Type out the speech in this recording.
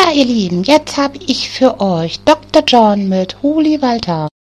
Ja, ihr Lieben, jetzt habe ich für euch Dr. John mit Huli Walter.